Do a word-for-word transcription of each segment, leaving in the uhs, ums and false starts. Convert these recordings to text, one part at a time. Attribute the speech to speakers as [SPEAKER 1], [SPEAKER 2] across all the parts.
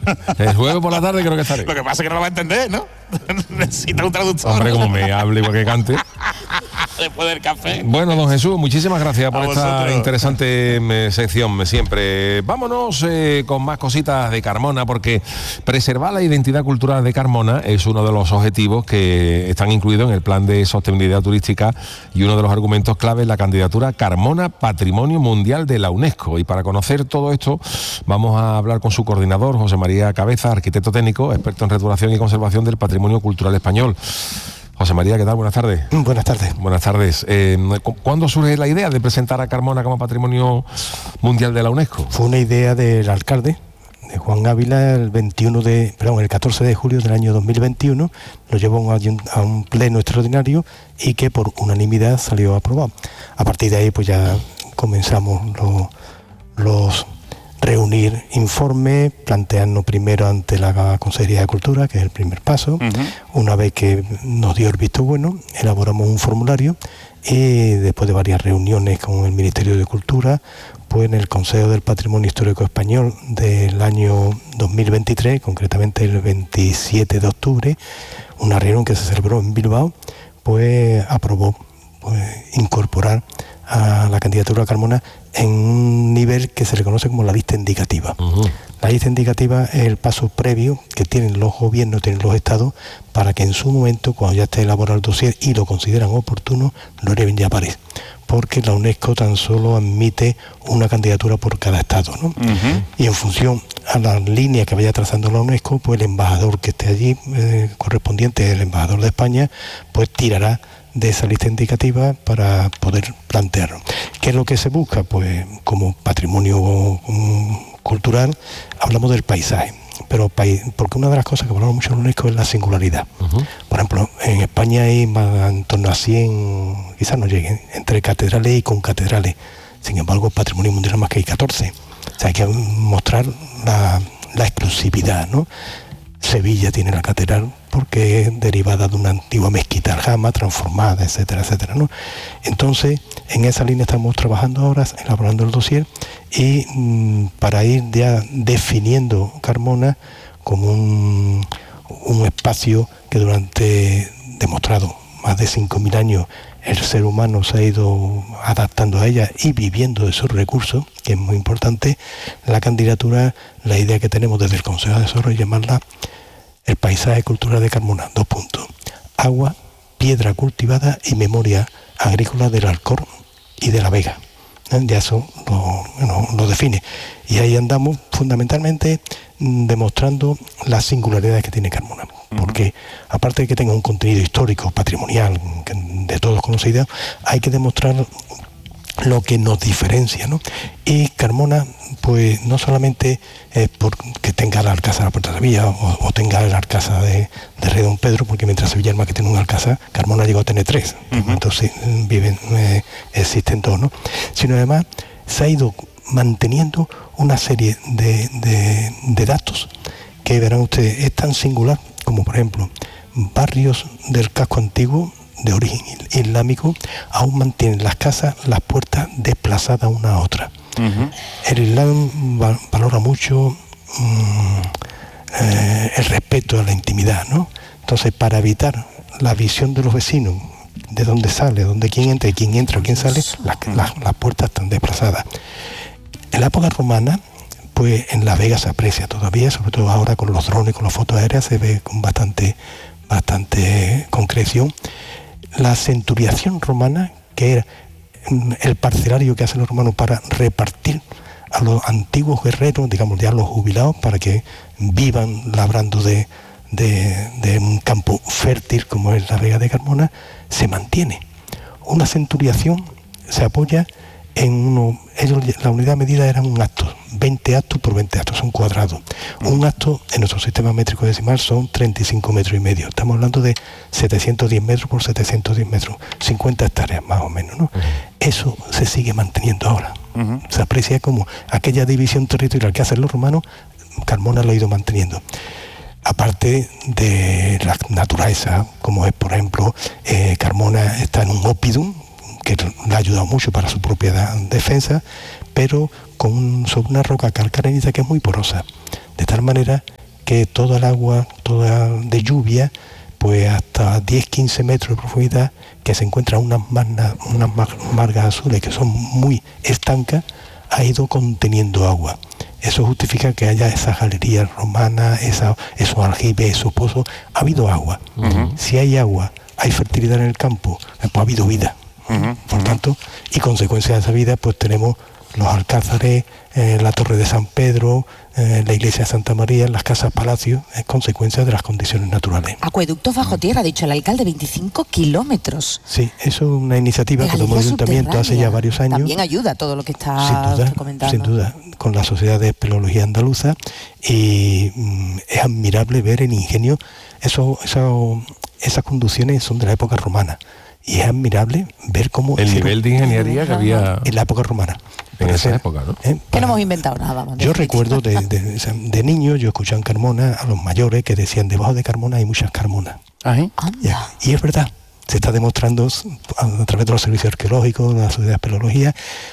[SPEAKER 1] El jueves por la tarde creo que estaré.
[SPEAKER 2] Lo que pasa es que no lo va a entender, ¿no? Necesita un traductor.
[SPEAKER 1] Hombre, como me hable igual que cante.
[SPEAKER 2] Después del café.
[SPEAKER 1] Bueno, don Jesús, muchísimas gracias por
[SPEAKER 2] A
[SPEAKER 1] esta
[SPEAKER 2] vosotros.
[SPEAKER 1] interesante eh, sección siempre. Vámonos eh, con más cositas de Carmona, porque preservar la identidad cultural de Carmona es uno de los objetivos que están incluidos en el Plan de Sostenibilidad Turística y uno de los argumentos clave es la candidatura Carmona Patrimonio Mundial de la UNESCO. Y para conocer todo esto vamos a hablar con su coordinador, José María Cabeza, arquitecto técnico, experto en restauración y conservación del patrimonio cultural español. José María, ¿qué tal? Buenas tardes.
[SPEAKER 3] Buenas tardes.
[SPEAKER 1] Buenas tardes. Eh, ¿Cuándo surge la idea de presentar a Carmona como Patrimonio Mundial de la UNESCO?
[SPEAKER 3] Fue una idea del alcalde, de Juan Ávila, el veintiuno de, perdón, el catorce de julio del año dos mil veintiuno, lo llevó a un, a un pleno extraordinario y que por unanimidad salió aprobado. A partir de ahí pues ya comenzamos lo, los reunir informes, plantearnos primero ante la Consejería de Cultura, que es el primer paso. Uh-huh. Una vez que nos dio el visto bueno, elaboramos un formulario y después de varias reuniones con el Ministerio de Cultura, pues en el Consejo del Patrimonio Histórico Español del año dos mil veintitrés, concretamente el veintisiete de octubre, una reunión que se celebró en Bilbao, pues aprobó pues, incorporar a la candidatura a Carmona en un nivel que se le conoce como la lista indicativa. Uh-huh. La lista indicativa es el paso previo que tienen los gobiernos, tienen los estados, para que en su momento, cuando ya esté elaborado el dossier y lo consideran oportuno, lo eleven ya a París. Porque la UNESCO tan solo admite una candidatura por cada estado, ¿no? Uh-huh. Y en función a la línea que vaya trazando la UNESCO, pues el embajador que esté allí, eh, correspondiente, el embajador de España, pues tirará de esa lista indicativa para poder plantearlo. ¿Qué es lo que se busca? Pues como patrimonio um, cultural hablamos del paisaje, pero porque una de las cosas que hablamos mucho en la UNESCO es la singularidad. Uh-huh. Por ejemplo, en España hay más, en torno a cien, quizás no lleguen, entre catedrales y concatedrales. Sin embargo, patrimonio mundial más que hay catorce. O sea, hay que mostrar la, la exclusividad, ¿no? Sevilla tiene la catedral porque es derivada de una antigua mezquita aljama transformada, etcétera, etcétera, ¿no? Entonces, en esa línea estamos trabajando ahora, elaborando el dossier y mmm, para ir ya definiendo Carmona como un, un espacio que durante, demostrado, más de cinco mil años, el ser humano se ha ido adaptando a ella y viviendo de sus recursos, que es muy importante. La candidatura, la idea que tenemos desde el Consejo de Desarrollo es llamarla el paisaje cultural de Carmona, dos puntos. Agua, piedra cultivada y memoria agrícola del Alcor y de la Vega. ¿Eh? Ya eso lo, bueno, lo define. Y ahí andamos fundamentalmente mmm, demostrando las singularidades que tiene Carmona. Uh-huh. Porque aparte de que tenga un contenido histórico, patrimonial, que de todos conocidos, hay que demostrar lo que nos diferencia, ¿no? Y Carmona, pues no solamente es porque tenga la Alcázar a la Puerta de Sevilla o, o tenga la Alcázar de, de Rey Don Pedro, porque mientras Sevilla es más que tiene un Alcázar, Carmona llegó a tener tres, uh-huh. Entonces viven, eh, existen dos, ¿no? Sino además se ha ido manteniendo una serie de, de, de datos que verán ustedes, es tan singular como por ejemplo barrios del casco antiguo de origen islámico aún mantienen las casas, las puertas desplazadas una a otra. Uh-huh. El Islam va, valora mucho mmm, eh, el respeto a la intimidad, ¿no? Entonces, para evitar la visión de los vecinos, de dónde sale, dónde quién entra, quién entra o quién sale, las, las, las puertas están desplazadas. En la época romana, pues en La Vega se aprecia todavía, sobre todo ahora con los drones, con las fotos aéreas, se ve con bastante, bastante concreción. La centuriación romana, que era el parcelario que hacen los romanos para repartir a los antiguos guerreros, digamos ya los jubilados, para que vivan labrando de, de, de un campo fértil como es la Vega de Carmona, se mantiene. Una centuriación se apoya en uno, ellos, la unidad medida era un acto, veinte actos por veinte actos, son cuadrados. Un acto en nuestro sistema métrico decimal son treinta y cinco metros y medio. Estamos hablando de setecientos diez metros por setecientos diez metros, cincuenta hectáreas más o menos, ¿no? Uh-huh. Eso se sigue manteniendo ahora. Uh-huh. Se aprecia como aquella división territorial que hacen los romanos, Carmona lo ha ido manteniendo. Aparte de la naturaleza, como es, por ejemplo, eh, Carmona está en un oppidum, que le ha ayudado mucho para su propia defensa, pero con un, sobre una roca calcarenita que es muy porosa, de tal manera que toda el agua, toda de lluvia, pues hasta diez a quince metros de profundidad, que se encuentran unas, magna, unas margas azules que son muy estancas, ha ido conteniendo agua. Eso justifica que haya esas galerías romanas, esa, esos aljibes, esos pozos. Ha habido agua. Uh-huh. Si hay agua, hay fertilidad en el campo, pues ha habido vida. Uh-huh. Por tanto, y consecuencia de esa vida, pues tenemos los alcázares, eh, la Torre de San Pedro, eh, la iglesia de Santa María, las casas palacios, es consecuencia de las condiciones naturales.
[SPEAKER 4] Acueductos bajo tierra, ha dicho el alcalde, veinticinco kilómetros.
[SPEAKER 3] Sí, eso es una iniciativa que tomó el ayuntamiento hace ya varios años.
[SPEAKER 4] También ayuda todo lo que está
[SPEAKER 3] sin duda, comentando. Sin duda, con la Sociedad de Espeleología Andaluza, y mm, es admirable ver el ingenio. Eso, eso, esas conducciones son de la época romana. Y es admirable ver cómo...
[SPEAKER 1] El nivel de ingeniería que había...
[SPEAKER 3] En la época romana.
[SPEAKER 1] En esa época, ¿no?
[SPEAKER 3] ¿eh?
[SPEAKER 4] Que no hemos inventado nada. Vamos,
[SPEAKER 3] yo recuerdo de, de, de niño, yo escuchaba en Carmona a los mayores que decían, debajo de Carmona hay muchas Carmonas.
[SPEAKER 4] ¿Ah,
[SPEAKER 3] ya, y es verdad, se está demostrando a, a través de los servicios arqueológicos, de la Sociedad de Espeleología.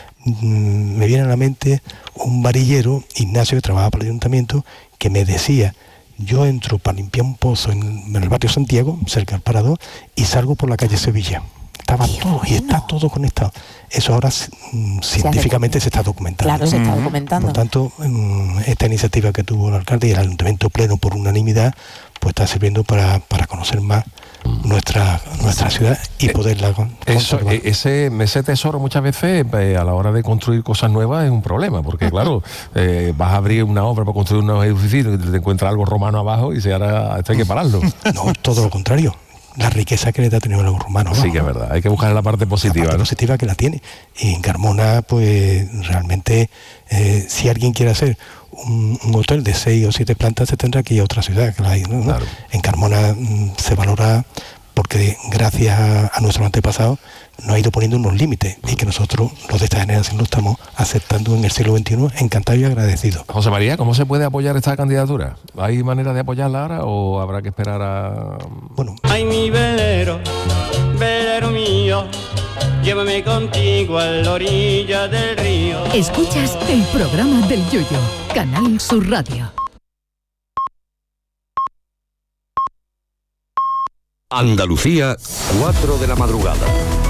[SPEAKER 3] Mmm, me viene a la mente un varillero, Ignacio, que trabajaba para el ayuntamiento, que me decía... Yo entro para limpiar un pozo en, en el barrio Santiago, cerca del Parador, y salgo por la calle Sevilla. Estaba Qué todo, bueno. Y está todo conectado. Eso ahora mm, científicamente se, se está documentando.
[SPEAKER 4] Claro, se está documentando.
[SPEAKER 3] Por tanto, mm, esta iniciativa que tuvo el alcalde y el ayuntamiento pleno por unanimidad, pues está sirviendo para, para conocer más nuestra nuestra ciudad y poderla
[SPEAKER 1] eso, ese, ese tesoro muchas veces eh, a la hora de construir cosas nuevas es un problema, porque claro, eh, vas a abrir una obra para construir unos edificios y te encuentras algo romano abajo y se hará, esto hay que pararlo.
[SPEAKER 3] No, todo lo contrario. La riqueza que le ha tenido los romanos.
[SPEAKER 1] Sí, que es verdad, hay que buscar la parte positiva.
[SPEAKER 3] La parte
[SPEAKER 1] ¿no?
[SPEAKER 3] positiva que la tiene. Y en Carmona, pues realmente, eh, si alguien quiere hacer un, un hotel de seis o siete plantas, se tendrá que ir a otra ciudad. Que la hay, ¿no? Claro. En Carmona mm, se valora porque gracias a, a nuestros antepasados nos ha ido poniendo unos límites y que nosotros, los de esta generación, lo estamos aceptando en el siglo veintiuno, encantado y agradecido.
[SPEAKER 1] José María, ¿cómo se puede apoyar esta candidatura? ¿Hay manera de apoyarla ahora o habrá que esperar a...?
[SPEAKER 3] Bueno.
[SPEAKER 5] Ay, mi velero, velero mío, llévame contigo a la orilla del río.
[SPEAKER 6] Escuchas el programa del Yoyo, Canal Sur Radio.
[SPEAKER 7] Andalucía, cuatro de la madrugada.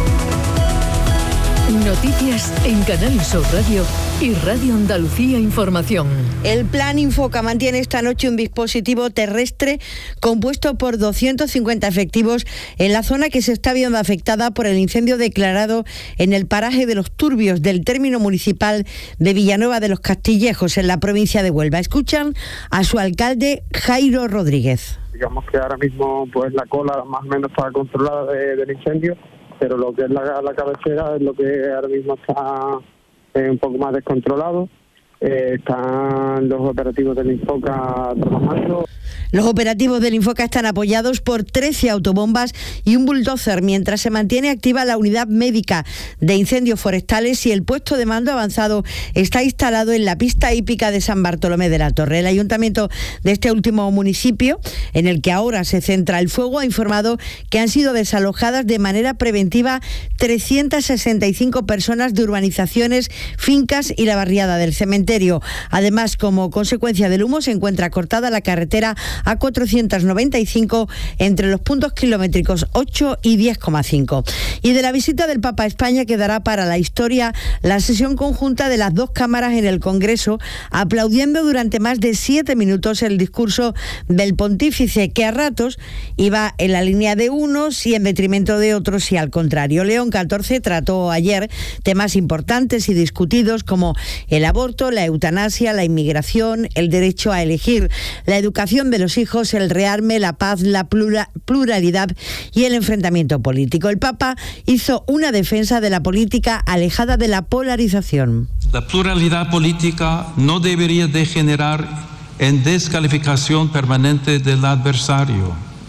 [SPEAKER 6] Noticias en Canal Sur Radio y Radio Andalucía Información.
[SPEAKER 8] El Plan Infoca mantiene esta noche un dispositivo terrestre compuesto por doscientos cincuenta efectivos en la zona que se está viendo afectada por el incendio declarado en el paraje de Los Turbios del término municipal de Villanueva de los Castillejos, en la provincia de Huelva. Escuchan a su alcalde, Jairo Rodríguez.
[SPEAKER 9] Digamos que ahora mismo pues la cola más o menos está controlada de, del incendio, pero lo que es la, la cabecera es lo que ahora mismo está eh, un poco más descontrolado. Eh, están los operativos del Infoca trabajando.
[SPEAKER 8] Los operativos del Infoca están apoyados por trece autobombas y un bulldozer, mientras se mantiene activa la unidad médica de incendios forestales y el puesto de mando avanzado está instalado en la pista hípica de San Bartolomé de la Torre. El ayuntamiento de este último municipio, en el que ahora se centra el fuego, ha informado que han sido desalojadas de manera preventiva trescientas sesenta y cinco personas de urbanizaciones, fincas y la barriada del cementerio. Además, como consecuencia del humo, se encuentra cortada la carretera A cuatrocientos noventa y cinco entre los puntos kilométricos ocho y diez coma cinco. Y de la visita del Papa a España quedará para la historia la sesión conjunta de las dos cámaras en el Congreso, aplaudiendo durante más de siete minutos el discurso del pontífice, que a ratos iba en la línea de unos y en detrimento de otros y al contrario. León catorce trató ayer temas importantes y discutidos como el aborto, la eutanasia, la inmigración, el derecho a elegir, la educación de los hijos, el rearme, la paz, la plura, pluralidad y el enfrentamiento político. El Papa hizo una defensa de la política alejada de la polarización.
[SPEAKER 10] La pluralidad política no debería degenerar en descalificación permanente del adversario.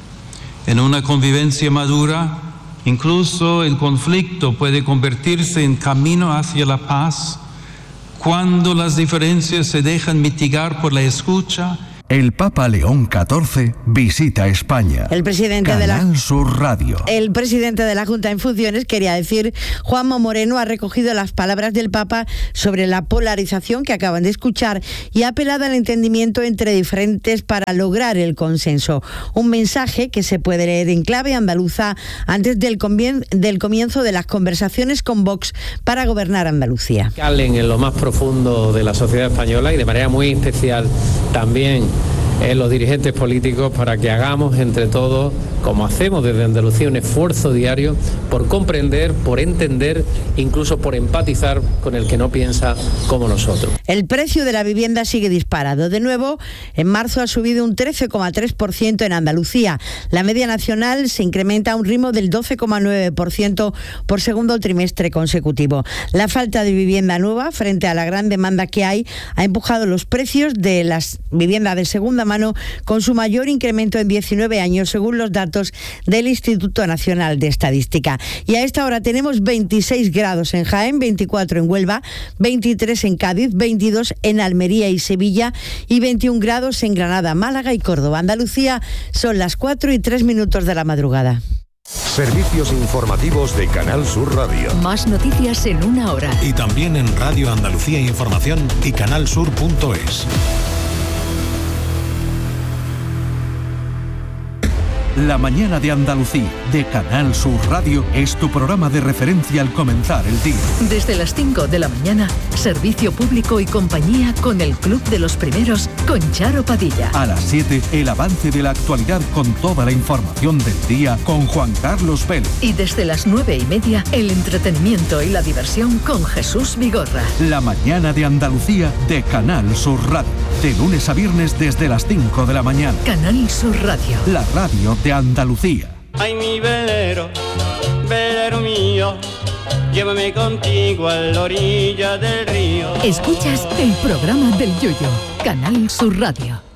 [SPEAKER 10] En una convivencia madura, incluso el conflicto puede convertirse en camino hacia la paz cuando las diferencias se dejan mitigar por la escucha,
[SPEAKER 11] El Papa León catorce visita España.
[SPEAKER 8] El presidente
[SPEAKER 11] Canal
[SPEAKER 8] de la
[SPEAKER 11] Sur Radio.
[SPEAKER 8] El presidente de la Junta en funciones, quería decir, Juanma Moreno, ha recogido las palabras del Papa sobre la polarización que acaban de escuchar y ha apelado al entendimiento entre diferentes para lograr el consenso. Un mensaje que se puede leer en clave andaluza antes del, comien- del comienzo de las conversaciones con Vox para gobernar Andalucía.
[SPEAKER 12] Calen en lo más profundo de la sociedad española y de manera muy especial también en los dirigentes políticos para que hagamos entre todos, como hacemos desde Andalucía, un esfuerzo diario por comprender, por entender, incluso por empatizar con el que no piensa como nosotros.
[SPEAKER 8] El precio de la vivienda sigue disparado. De nuevo, en marzo ha subido un trece coma tres por ciento en Andalucía. La media nacional se incrementa a un ritmo del doce coma nueve por ciento por segundo trimestre consecutivo. La falta de vivienda nueva frente a la gran demanda que hay ha empujado los precios de las viviendas de segunda mano con su mayor incremento en diecinueve años, según los datos del Instituto Nacional de Estadística. Y a esta hora tenemos veintiséis grados en Jaén, veinticuatro en Huelva, veintitrés en Cádiz, veintidós en Almería y Sevilla y veintiún grados en Granada, Málaga y Córdoba. Andalucía, son las cuatro y tres minutos de la madrugada.
[SPEAKER 7] Servicios informativos de Canal Sur Radio.
[SPEAKER 6] Más noticias en una hora.
[SPEAKER 13] Y también en Radio Andalucía Información y canalsur punto es.
[SPEAKER 11] La mañana de Andalucía, de Canal Sur Radio, es tu programa de referencia al comenzar el día.
[SPEAKER 6] Desde las cinco de la mañana, servicio público y compañía con el Club de los Primeros, con Charo Padilla.
[SPEAKER 11] A las siete, el avance de la actualidad con toda la información del día con Juan Carlos Vélez.
[SPEAKER 6] Y desde las nueve y media, el entretenimiento y la diversión con Jesús Vigorra.
[SPEAKER 11] La mañana de Andalucía, de Canal Sur Radio. De lunes a viernes desde las cinco de la mañana.
[SPEAKER 6] Canal Sur Radio.
[SPEAKER 11] La radio de Andalucía.
[SPEAKER 5] Ay, mi velero, velero mío, llévame contigo a la orilla del río.
[SPEAKER 6] Escuchas el programa del Yoyo, Canal Sur Radio.